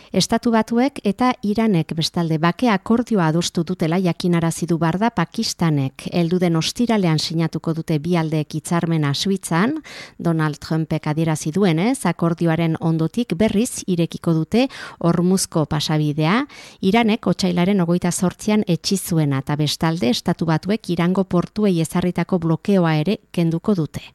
Estatu Batuek eta Iranek bestalde bake akordioa adostu dutela jakinarazi du barda Pakistanek. Heldu den ostiralean sinatuko dute bi aldeek hitzarmena Suitzan. Donald Trumpek adierazi duenez, akordioaren ondotik berriz irekiko dute Hormuzko pasabidea. Iranek otsailaren 28an etsi zuena eta bestalde Estatu Batuek Irango portuei ezarritako blokeoa ere kenduko dute.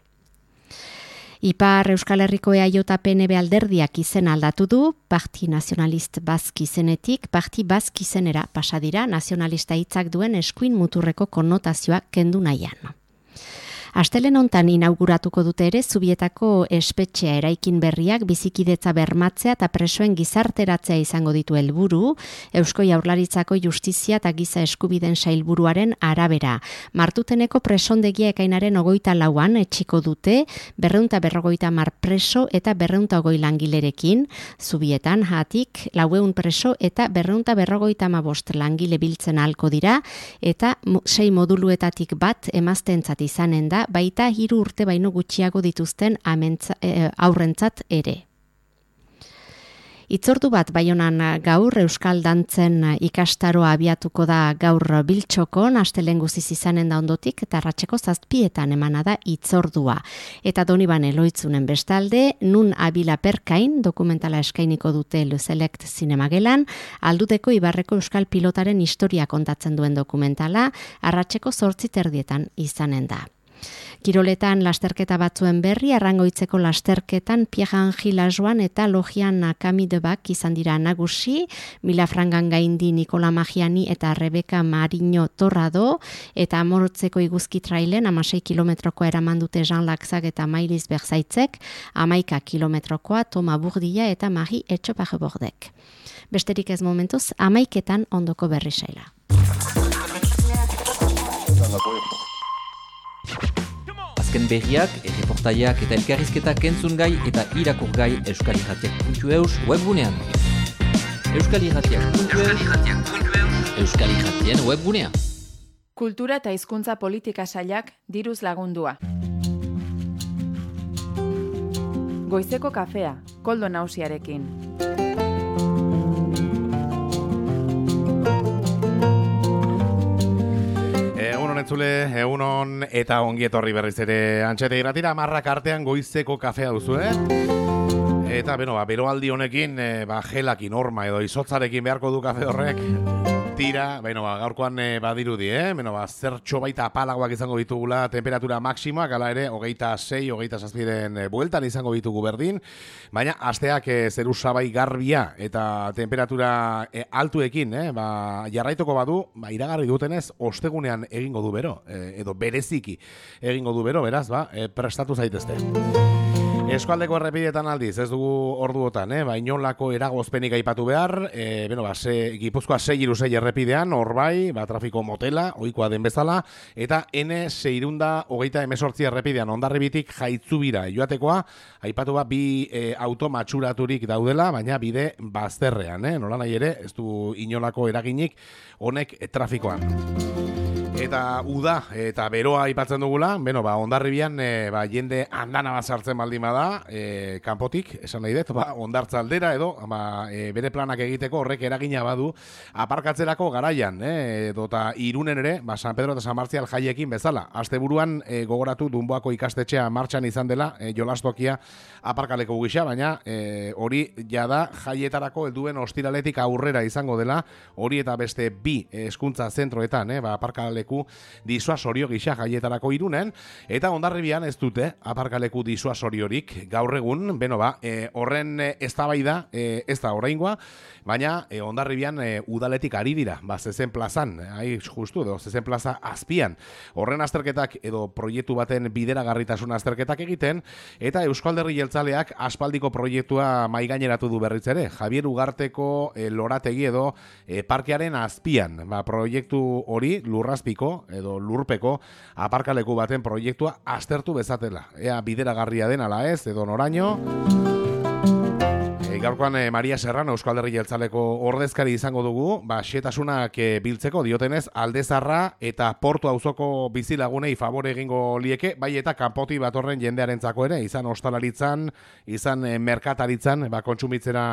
Ipar Euskal Herriko EAJ-PNB alderdiak izena aldatu du, Parti Nazionalist Bask izenetik, Parti Bask izenera pasadira nazionalista hitzak duen eskuin muturreko konnotazioa kendu nahian. Astelehen hontan inauguratuko dute ere Zubietako espetxea eraikin berriak bizikidetza bermatzea eta presoen gizarteratzea izango ditu helburu, Eusko Jaurlaritzako Justizia eta Giza Eskubideen Sailburuaren arabera. Martuteneko presondegia ekainaren 24an etxiko dute 250 preso eta 220 langilerekin, Zubietan hatik 400 preso eta 255 langile biltzen ahalko dira eta 6 moduluetatik bat emaztentzat izanen da, baita 3 urte baino gutxiago dituzten aurrentzat ere. Itzordu bat Baionan gaur Euskal Dantzen ikastaroa abiatuko da gaur Biltxokon, astelehen guziz izanen da ondotik eta arratseko 7etan emana da itzordua. Eta Donibane Loitzunen bestalde, Nun Abila Perkain dokumentala eskainiko dute Luzelect Zinemagelan, Aldudeko Ibarreko Euskal Pilotaren historia kontatzen duen dokumentala, arratseko 8:30 izanen da. Kiroletan lasterketa batzuen berri, Arrangoitzeko lasterketan Pierre Angel Lajoan eta Logian Nakami Debak izan dira nagusi, Milafrangan gaindi Nikola Magiani eta Rebeka Marino Torrado, eta Amorotzeko iguzki trailen 16 kilometrokoa eraman dute Jean Laxak eta Mailiz Berzaitzek, 11 kilometrokoa Toma Burdia eta Marie Etxopagebordek. Besterik ez momentuz, 11etan ondoko berri saila. Azken berriak, erreportaiak eta elkarrizketak entzun gai eta irakur gai euskalirratiak.eus webgunean. Euskalirratiak.eus Euskal Irratien webgunea. Kultura eta hizkuntza politika sailak diruz lagundua. Goizeko kafea, Koldo Nausiarekin. Egunon eta ongi etorri berriz ere Antxete Irratira, marrak artean goizeko kafea duzu, Eta, beroaldi honekin, gelakin, horma edo izotzarekin beharko du kafe horrek. Tira, gaurkoan badirudi, zertxo baita apalagoak izango ditugula temperatura maksimoak, ala ere, 26-27 bueltan izango ditugu berdin, baina asteak zeru sabai garbia eta temperatura altuekin, jarraituko badu, iragarri dutenez, ostegunean egingo du bero, edo bereziki egingo du bero, beraz, prestatu zaitezte. Eskualdeko errepidetan aldiz, ez dugu orduotan, inolako eragozpenik aipatu behar, Gipuzkoa 606 errepidean, orbai, trafiko motela, ohikoa den bezala, eta N628 errepidean, Hondarribitik Jaitzubira joatekoa, aipatu bi auto matxuraturik daudela, baina bide bazterrean, nola nahi ere, ez du inolako eraginik honek trafikoan. Eta uda eta beroa aipatzen dugula, Hondarribian jende andana bat sartzen baldin bada, kanpotik, esan nahi dut, Hondartza aldera edo bere planak egiteko horrek eragina badu aparkatzerako garaian, eta Irunen ere, San Pedro eta San Martzial jaiekin bezala. Asteburuan gogoratu Dunboako ikastetxea martxan izan dela, jolastokia aparkaleko gisa, baina hori jada jaietarako helduen ostiraletik aurrera izango dela, hori eta beste bi hezkuntza zentroetan, aparkaleku disuasorio gisa jaietarako Irunen, eta Hondarribian ez dute aparkaleku disuasoriorik gaur egun, horren eztabaida ez da oraingoa, baina Hondarribian udaletik ari dira, Zezen plazan, Zezen plaza azpian, horren azterketak edo proiektu baten bideragarritasun azterketak egiten, eta Eusko Alderdi Jeltzaleak aspaldiko proiektua maigaineratu du berriz ere, Javier Ugarteko lorategi edo parkearen azpian, proiektu hori lurrazpiko edo lurpeko aparkaleku baten proiektua aztertu bezatela. Ea bideragarria den ala ez, edo noraino. Gaurkoan Maria Serrano Eusko Alderdi Jeltzaleko ordezkari izango dugu, xehetasunak biltzeko diotenez Aldezarra eta Portu auzoko bizilagunei favore egingo lieke, bai eta kanpoti batorren jendearentzako ere, izan ostalaritzan, izan merkataritzan, kontsumitzera